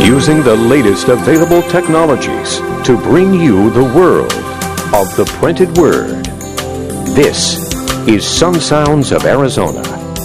using the latest available technologies to bring you the world of the printed word. This is Some Sounds of Arizona.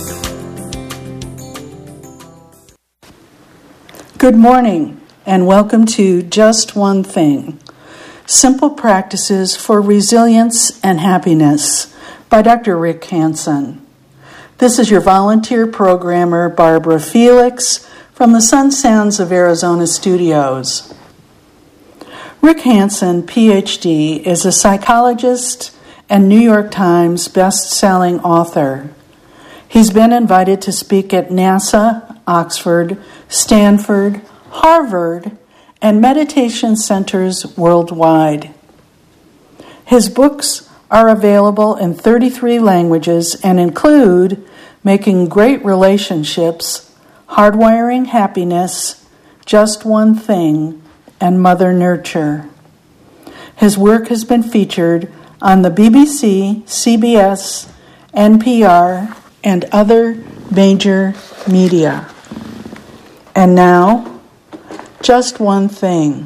Good morning, and welcome to Just One Thing, Simple Practices for Resilience and Happiness by Dr. Rick Hansen. This is your volunteer programmer, Barbara Felix, from the Some Sounds of Arizona studios. Rick Hansen, PhD, is a psychologist and New York Times best-selling author. He's been invited to speak at NASA, Oxford, Stanford, Harvard, and meditation centers worldwide. His books are available in 33 languages and include Making Great Relationships, Hardwiring Happiness, Just One Thing, and Mother Nurture. His work has been featured on the BBC, CBS, NPR, and other major media. And now, just one thing.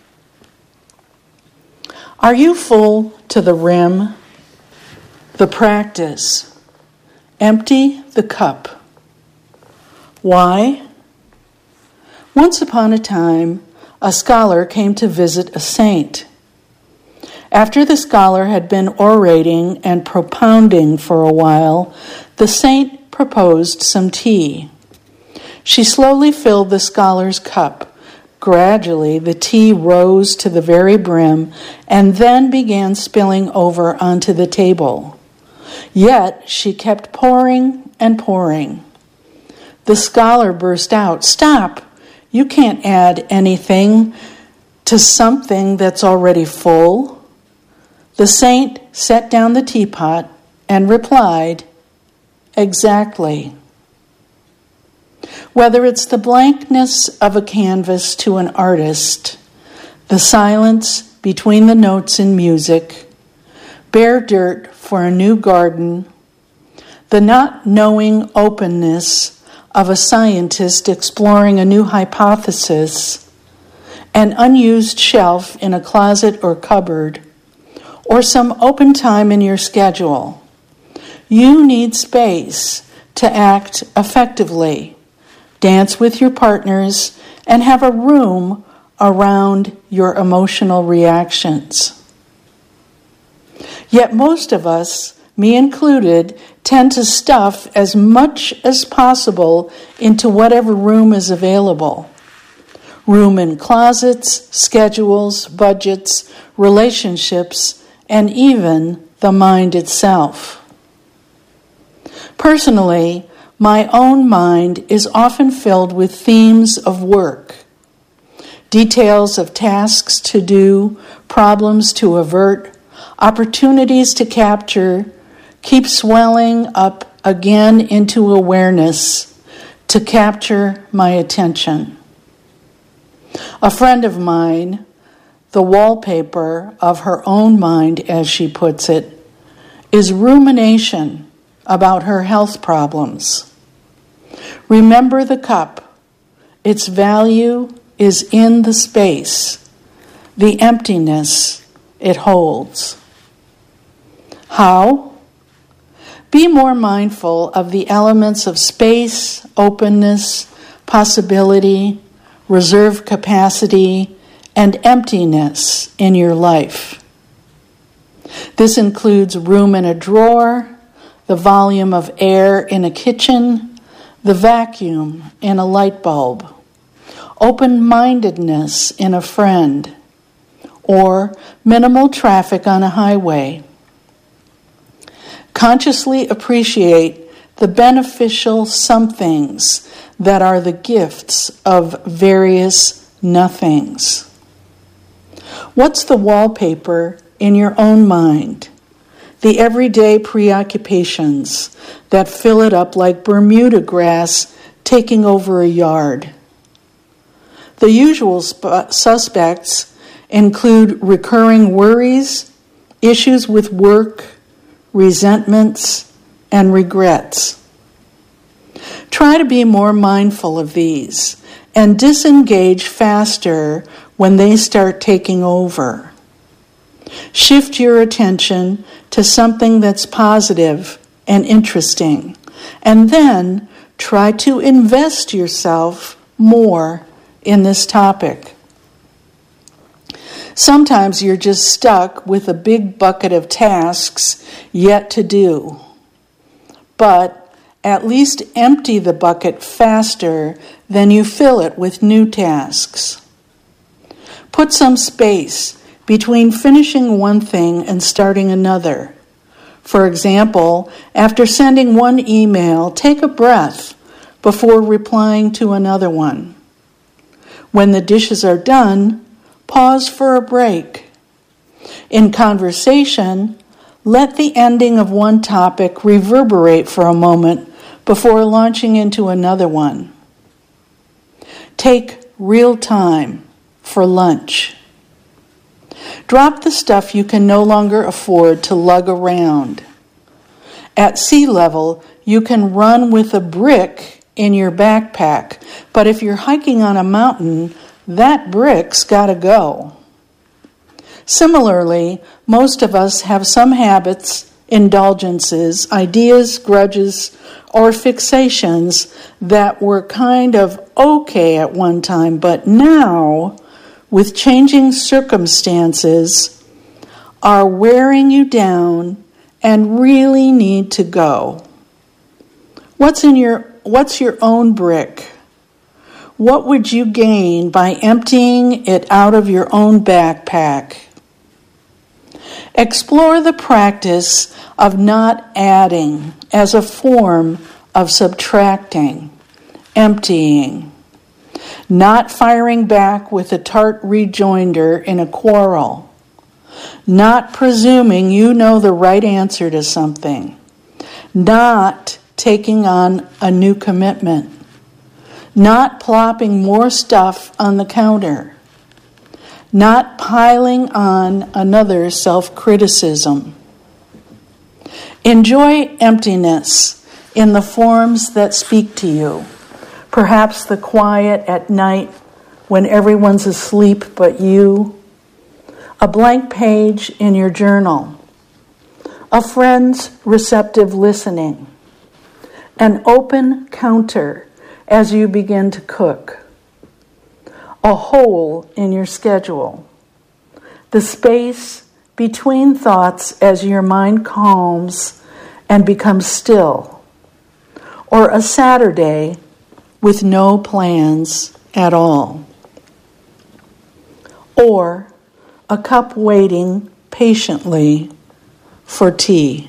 Are you full to the rim? The practice. Empty the cup. Why? Once upon a time, a scholar came to visit a saint. After the scholar had been orating and propounding for a while, the saint proposed some tea. She slowly filled the scholar's cup. Gradually, the tea rose to the very brim and then began spilling over onto the table. Yet she kept pouring and pouring. The scholar burst out, "Stop! You can't add anything to something that's already full." The saint set down the teapot and replied, "Exactly." Whether it's the blankness of a canvas to an artist, the silence between the notes in music, bare dirt for a new garden, the not knowing openness of a scientist exploring a new hypothesis, an unused shelf in a closet or cupboard, or some open time in your schedule, you need space to act effectively, dance with your partners, and have a room around your emotional reactions. Yet most of us, me included, tend to stuff as much as possible into whatever room is available. Room in closets, schedules, budgets, relationships, and even the mind itself. Personally, my own mind is often filled with themes of work, details of tasks to do, problems to avert, opportunities to capture, keep swelling up again into awareness to capture my attention. A friend of mine, the wallpaper of her own mind, as she puts it, is rumination about her health problems. Remember the cup. Its value is in the space, the emptiness it holds. How? Be more mindful of the elements of space, openness, possibility, reserve capacity, and emptiness in your life. This includes room in a drawer, the volume of air in a kitchen, the vacuum in a light bulb, open-mindedness in a friend, or minimal traffic on a highway. Consciously appreciate the beneficial somethings that are the gifts of various nothings. What's the wallpaper in your own mind? The everyday preoccupations that fill it up like Bermuda grass taking over a yard. The usual suspects include recurring worries, issues with work, resentments, and regrets. Try to be more mindful of these and disengage faster when they start taking over. Shift your attention to something that's positive and interesting, and then try to invest yourself more in this topic. Sometimes you're just stuck with a big bucket of tasks yet to do, but at least empty the bucket faster than you fill it with new tasks. Put some space between finishing one thing and starting another. For example, after sending one email, take a breath before replying to another one. When the dishes are done, pause for a break. In conversation, let the ending of one topic reverberate for a moment before launching into another one. Take real time for lunch. Drop the stuff you can no longer afford to lug around. At sea level, you can run with a brick in your backpack, but if you're hiking on a mountain, that brick's gotta go. Similarly, most of us have some habits, indulgences, ideas, grudges, or fixations that were kind of okay at one time, but now, with changing circumstances, are wearing you down and really need to go. What's your own brick? What would you gain by emptying it out of your own backpack? Explore the practice of not adding as a form of subtracting, emptying, not firing back with a tart rejoinder in a quarrel, not presuming you know the right answer to something, not taking on a new commitment, not plopping more stuff on the counter, not piling on another self-criticism. Enjoy emptiness in the forms that speak to you. Perhaps the quiet at night when everyone's asleep but you. A blank page in your journal. A friend's receptive listening. An open counter as you begin to cook. A hole in your schedule. The space between thoughts as your mind calms and becomes still. Or a Saturday with no plans at all. Or a cup waiting patiently for tea.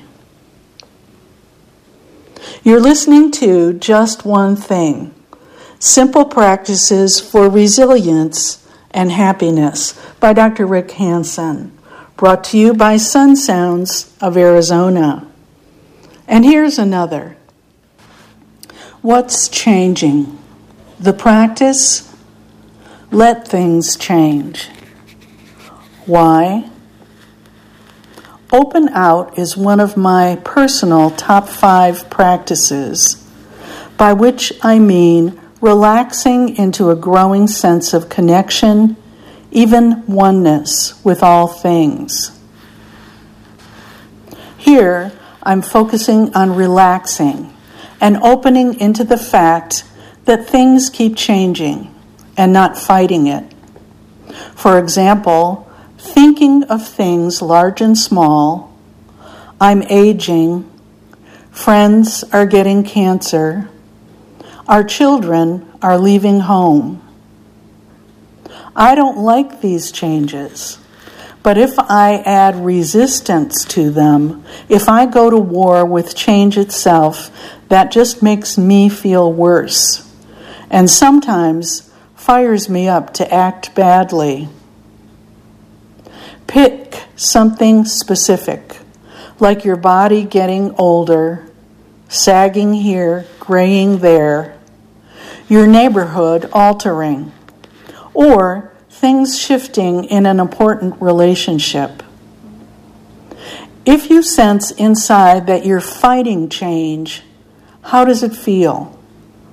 You're listening to Just One Thing, Simple Practices for Resilience and Happiness by Dr. Rick Hanson, brought to you by Sun Sounds of Arizona. And here's another. What's changing? The practice? Let things change. Why? Open Out is one of my personal top 5 practices, by which I mean relaxing into a growing sense of connection, even oneness with all things. Here, I'm focusing on relaxing and opening into the fact that things keep changing and not fighting it. For example, thinking of things large and small. I'm aging. Friends are getting cancer. Our children are leaving home. I don't like these changes, but if I add resistance to them, if I go to war with change itself, that just makes me feel worse, and sometimes fires me up to act badly. Pick something specific, like your body getting older, sagging here, graying there, your neighborhood altering, or things shifting in an important relationship. If you sense inside that you're fighting change, how does it feel?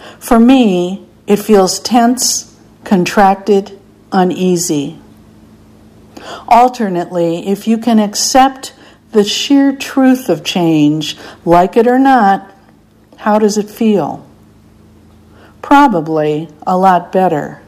For me, it feels tense, contracted, uneasy. Alternately, if you can accept the sheer truth of change, like it or not, how does it feel? Probably a lot better.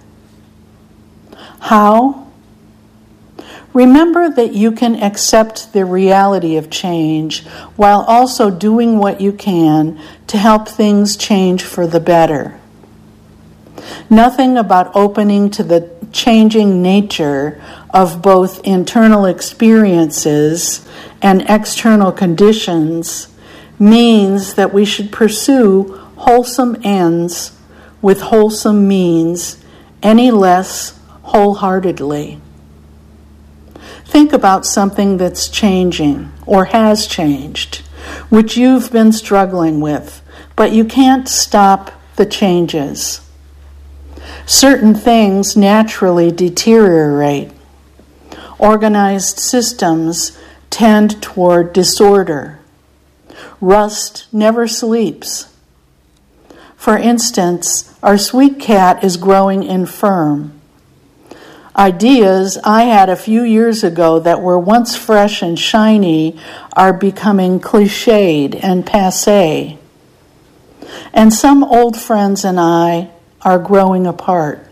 How? Remember that you can accept the reality of change while also doing what you can to help things change for the better. Nothing about opening to the changing nature of both internal experiences and external conditions means that we should pursue wholesome ends with wholesome means any less wholeheartedly. Think about something that's changing or has changed, which you've been struggling with, but you can't stop the changes. Certain things naturally deteriorate. Organized systems tend toward disorder. Rust never sleeps. For instance, our sweet cat is growing infirm. Ideas I had a few years ago that were once fresh and shiny are becoming cliched and passé. And some old friends and I are growing apart.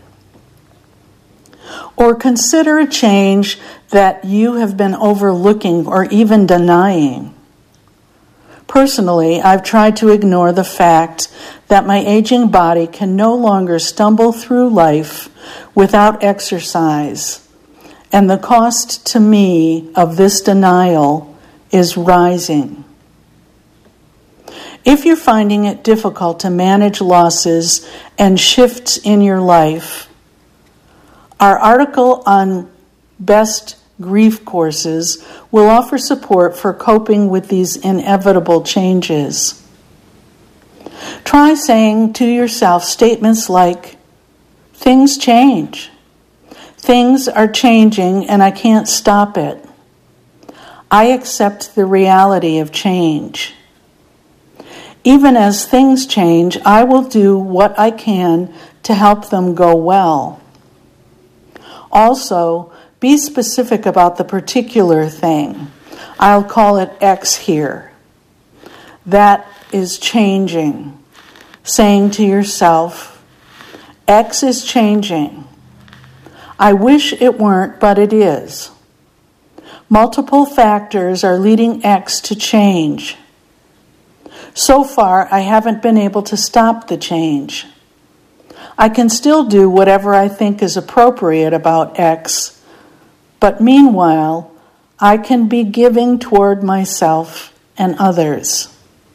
Or consider a change that you have been overlooking or even denying. Personally, I've tried to ignore the fact that my aging body can no longer stumble through life without exercise, and the cost to me of this denial is rising. If you're finding it difficult to manage losses and shifts in your life, our article on best grief courses will offer support for coping with these inevitable changes. Try saying to yourself statements like, "Things change. Things are changing and I can't stop it. I accept the reality of change. Even as things change, I will do what I can to help them go well." Also, be specific about the particular thing. I'll call it X here. That is changing. Saying to yourself, X is changing. I wish it weren't, but it is. Multiple factors are leading X to change. So far, I haven't been able to stop the change. I can still do whatever I think is appropriate about X, but meanwhile, I can be giving toward myself and others.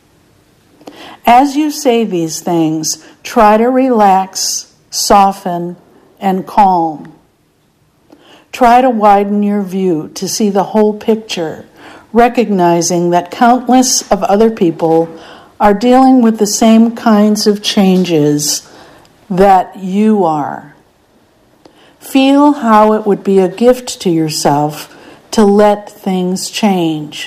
As you say these things, try to relax, soften, and calm. Try to widen your view to see the whole picture, recognizing that countless of other people are dealing with the same kinds of changes that you are. Feel how it would be a gift to yourself to let things change.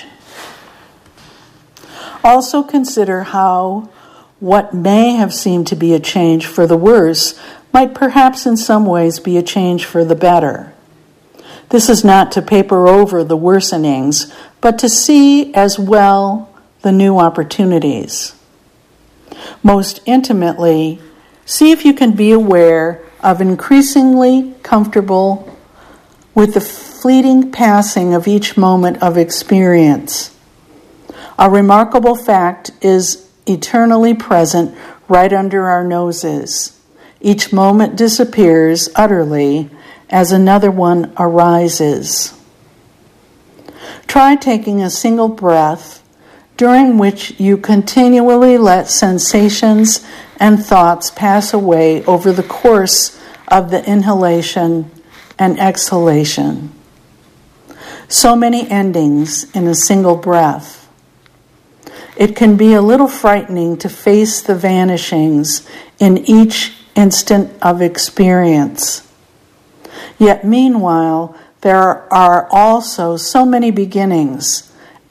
Also consider how what may have seemed to be a change for the worse might perhaps in some ways be a change for the better. This is not to paper over the worsenings, but to see as well the new opportunities. Most intimately, see if you can be aware of increasingly comfortable with the fleeting passing of each moment of experience. A remarkable fact is eternally present right under our noses. Each moment disappears utterly as another one arises. Try taking a single breath during which you continually let sensations and thoughts pass away over the course of the inhalation and exhalation. So many endings in a single breath. It can be a little frightening to face the vanishings in each instant of experience. Yet meanwhile, there are also so many beginnings,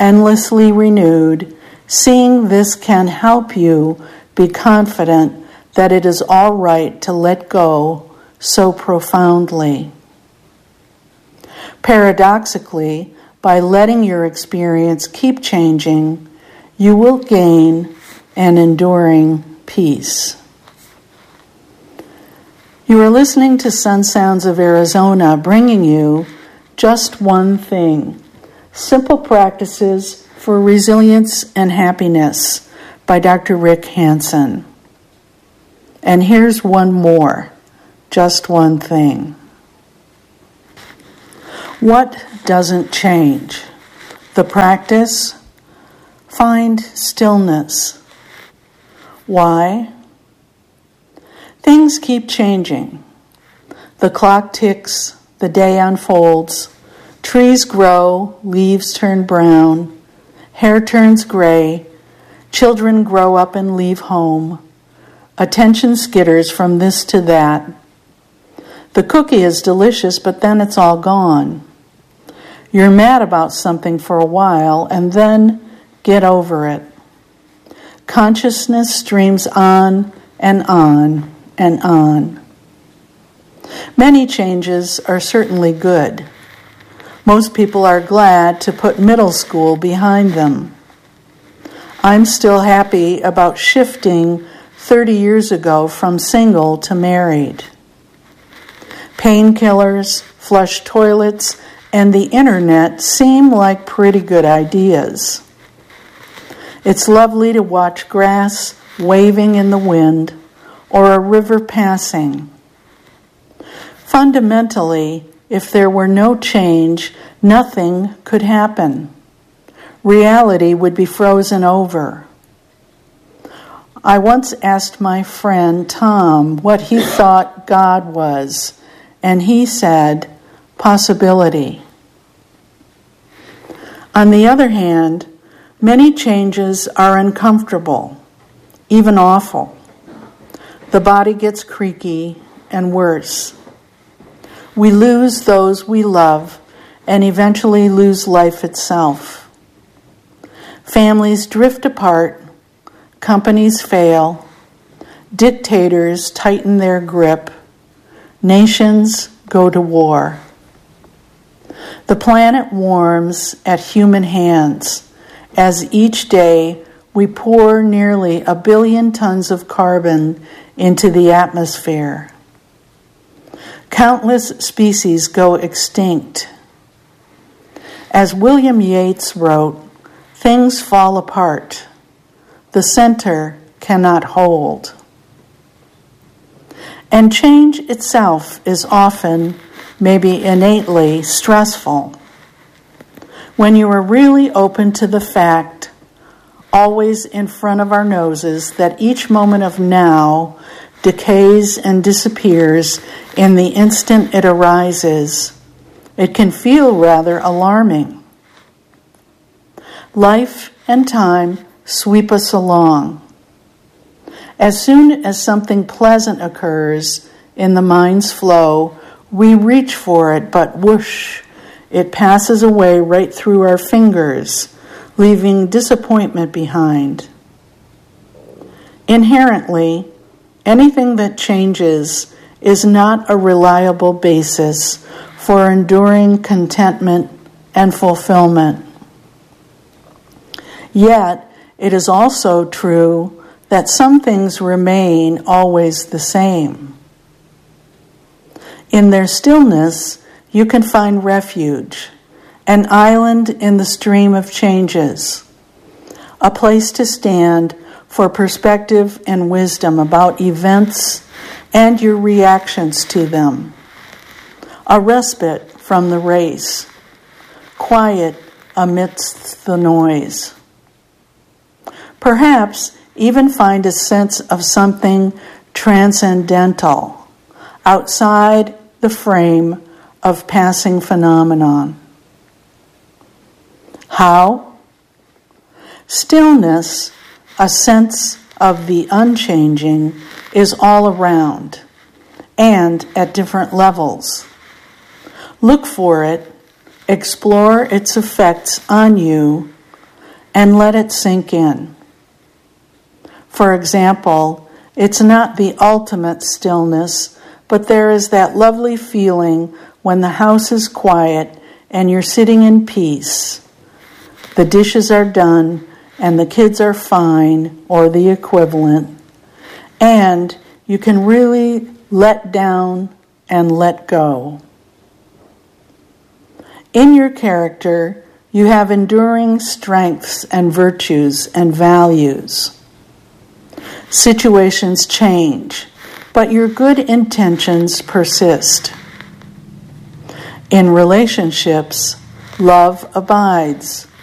endlessly renewed. Seeing this can help you be confident that it is all right to let go so profoundly. Paradoxically, by letting your experience keep changing, you will gain an enduring peace. You are listening to Sun Sounds of Arizona, bringing you Just One Thing, Simple Practices for Resilience and Happiness by Dr. Rick Hanson. And here's one more, just one thing. What doesn't change? The practice? Find stillness. Why? Things keep changing. The clock ticks, the day unfolds, trees grow, leaves turn brown, hair turns gray, children grow up and leave home, attention skitters from this to that. The cookie is delicious, but then it's all gone. You're mad about something for a while, and then get over it. Consciousness streams on and on and on. Many changes are certainly good. Most people are glad to put middle school behind them. I'm still happy about shifting 30 years ago from single to married. Painkillers, flush toilets, and the internet seem like pretty good ideas. It's lovely to watch grass waving in the wind or a river passing. Fundamentally, if there were no change, nothing could happen. Reality would be frozen over. I once asked my friend Tom what he thought God was, and he said, possibility. On the other hand, many changes are uncomfortable, even awful. The body gets creaky and worse. We lose those we love and eventually lose life itself. Families drift apart, companies fail, dictators tighten their grip, nations go to war. The planet warms at human hands as each day we pour nearly 1 billion tons of carbon into the atmosphere. Countless species go extinct. As William Yeats wrote, things fall apart. The center cannot hold. And change itself is often, maybe innately, stressful. When you are really open to the fact, always in front of our noses, that each moment of now decays and disappears in the instant it arises, it can feel rather alarming. Life and time sweep us along. As soon as something pleasant occurs in the mind's flow, we reach for it, but whoosh, it passes away right through our fingers, leaving disappointment behind. Inherently, anything that changes is not a reliable basis for enduring contentment and fulfillment. Yet, it is also true that some things remain always the same. In their stillness, you can find refuge, an island in the stream of changes, a place to stand for perspective and wisdom about events and your reactions to them, a respite from the race, quiet amidst the noise. Perhaps even find a sense of something transcendental, outside the frame of passing phenomenon. How? Stillness, a sense of the unchanging, is all around and at different levels. Look for it, explore its effects on you, and let it sink in. For example, It's not the ultimate stillness, but there is that lovely feeling when the house is quiet and you're sitting in peace. The dishes are done and the kids are fine, or the equivalent, and you can really let down and let go. In your character, you have enduring strengths and virtues and values. Situations change, but your good intentions persist. In relationships, love abides,